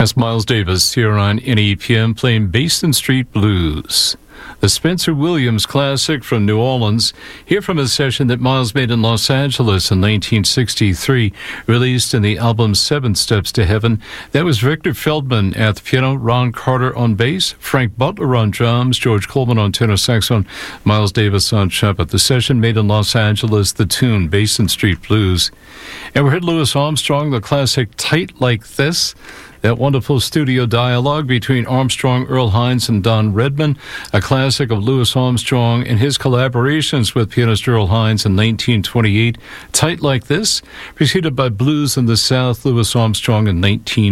That's Miles Davis here on NEPM playing Basin Street Blues. The Spencer Williams classic from New Orleans, here from a session that Miles made in Los Angeles in 1963, released in the album Seven Steps to Heaven. That was Victor Feldman at the piano, Ron Carter on bass, Frank Butler on drums, George Coleman on tenor saxophone, Miles Davis on trumpet. The session made in Los Angeles, the tune Basin Street Blues. And we heard Louis Armstrong, the classic Tight Like This. That wonderful studio dialogue between Armstrong, Earl Hines, and Don Redman, a classic of Louis Armstrong and his collaborations with pianist Earl Hines in 1928. Tight Like This, preceded by Blues in the South, Louis Armstrong in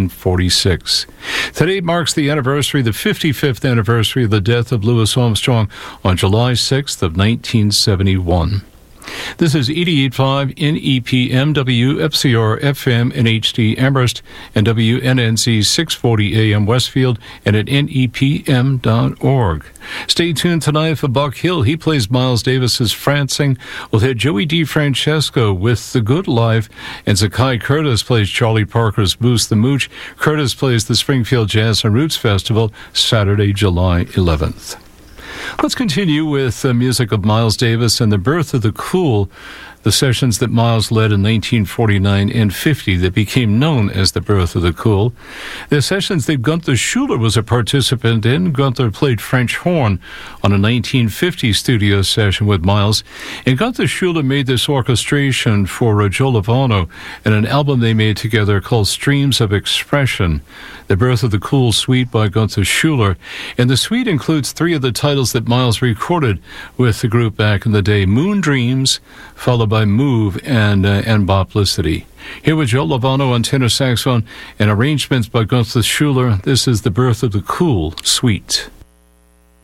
1946. Today marks the 55th anniversary of the death of Louis Armstrong on July 6th of 1971. This is 88.5 NEPM, WFCR FM in HD Amherst, and WNNC 640 AM Westfield, and at NEPM.org. Stay tuned tonight for Buck Hill. He plays Miles Davis's Francing. We'll hear Joey DeFrancesco with The Good Life, and Zakai Curtis plays Charlie Parker's Boost the Mooch. Curtis plays the Springfield Jazz and Roots Festival Saturday, July 11th. Let's continue with music of Miles Davis and The Birth of the Cool, the sessions that Miles led in 1949 and 50 that became known as The Birth of the Cool. The sessions that Gunther Schuller was a participant in. Gunther played French horn on a 1950 studio session with Miles, and Gunther Schuller made this orchestration for Joe Lovano in an album they made together called Streams of Expression. The Birth of the Cool Suite by Gunther Schuller, and the suite includes three of the titles that Miles recorded with the group back in the day: Moon Dreams, followed by Move, and Boplicity. Here with Joe Lovano on tenor saxophone and arrangements by Gunther Schuller, this is The Birth of the Cool Suite.